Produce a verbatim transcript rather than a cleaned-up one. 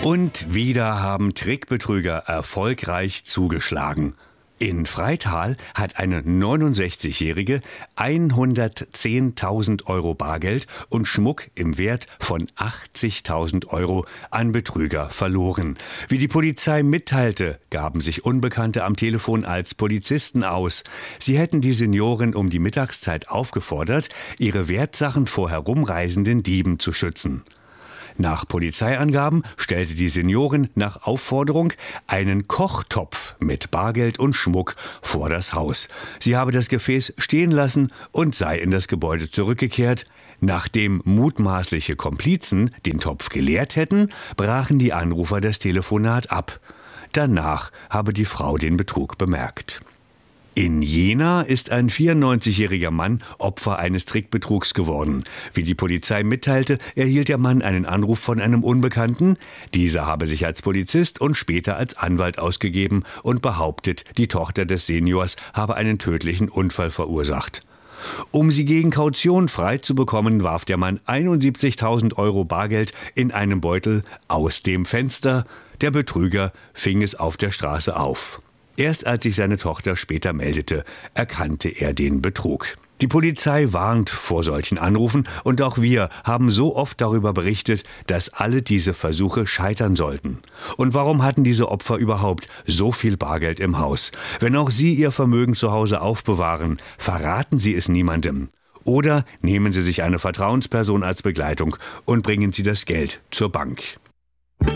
Und wieder haben Trickbetrüger erfolgreich zugeschlagen. In Freital hat eine neunundsechzigjährige hundertzehntausend Euro Bargeld und Schmuck im Wert von achtzigtausend Euro an Betrüger verloren. Wie die Polizei mitteilte, gaben sich Unbekannte am Telefon als Polizisten aus. Sie hätten die Seniorin um die Mittagszeit aufgefordert, ihre Wertsachen vor herumreisenden Dieben zu schützen. Nach Polizeiangaben stellte die Seniorin nach Aufforderung einen Kochtopf mit Bargeld und Schmuck vor das Haus. Sie habe das Gefäß stehen lassen und sei in das Gebäude zurückgekehrt. Nachdem mutmaßliche Komplizen den Topf geleert hätten, brachen die Anrufer das Telefonat ab. Danach habe die Frau den Betrug bemerkt. In Jena ist ein vierundneunzigjähriger Mann Opfer eines Trickbetrugs geworden. Wie die Polizei mitteilte, erhielt der Mann einen Anruf von einem Unbekannten. Dieser habe sich als Polizist und später als Anwalt ausgegeben und behauptet, die Tochter des Seniors habe einen tödlichen Unfall verursacht. Um sie gegen Kaution frei zu bekommen, warf der Mann einundsiebzigtausend Euro Bargeld in einem Beutel aus dem Fenster. Der Betrüger fing es auf der Straße auf. Erst als sich seine Tochter später meldete, erkannte er den Betrug. Die Polizei warnt vor solchen Anrufen und auch wir haben so oft darüber berichtet, dass alle diese Versuche scheitern sollten. Und warum hatten diese Opfer überhaupt so viel Bargeld im Haus? Wenn auch Sie Ihr Vermögen zu Hause aufbewahren, verraten Sie es niemandem. Oder nehmen Sie sich eine Vertrauensperson als Begleitung und bringen Sie das Geld zur Bank.